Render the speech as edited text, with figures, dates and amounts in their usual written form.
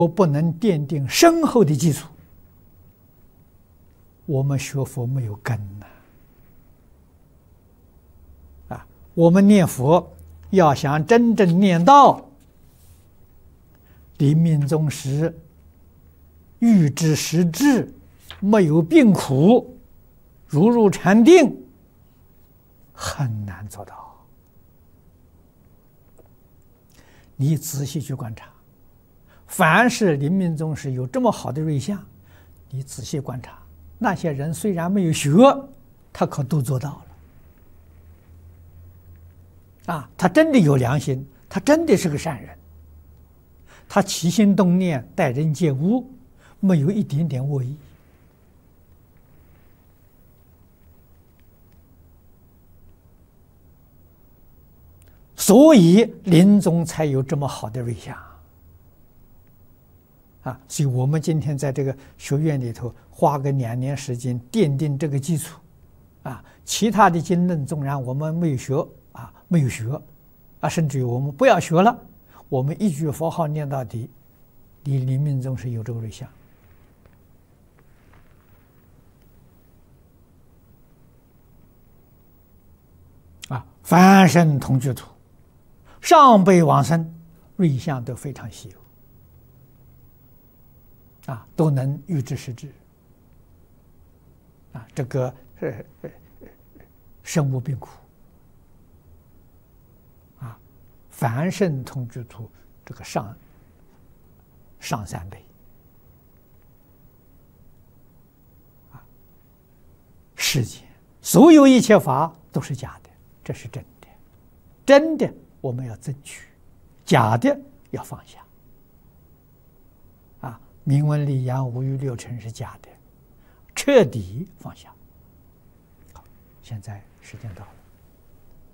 我不能奠定深厚的基础，我们学佛没有根呐。我们念佛要想真正念到临命终时欲知实质，没有病苦，如禅定，很难做到。你仔细去观察，凡是临命终时有这么好的瑞相，你仔细观察，那些人虽然没有学，他可都做到了。他真的有良心，他真的是个善人，他起心动念，待人接物，没有一点点恶意。所以临终才有这么好的瑞相。所以我们今天在这个学院里头花个2年时间奠定这个基础。其他的经论纵然我们没有学，甚至于我们不要学了，我们一句佛号念到底，离临命终时有这个瑞相。凡圣同居土，上辈往生，瑞相都非常稀有，都能预知实质。这个身无病苦。凡圣同居土，这个上3倍。世间所有一切法都是假的，这是真的。真的我们要争取，假的要放下。名闻利养五欲六尘是假的，彻底放下。好，现在时间到了。